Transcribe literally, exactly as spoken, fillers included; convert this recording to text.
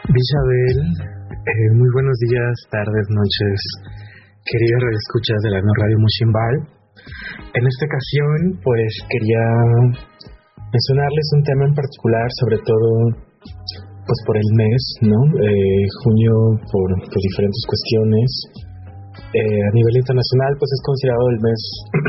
Isabel, eh, muy buenos días, tardes, noches, queridas radioescuchas de la No Radio Mushimbal. En esta ocasión, pues quería mencionarles un tema en particular, sobre todo, pues por el mes, ¿no? Eh, junio, por, por diferentes cuestiones. Eh, a nivel internacional, pues es considerado el mes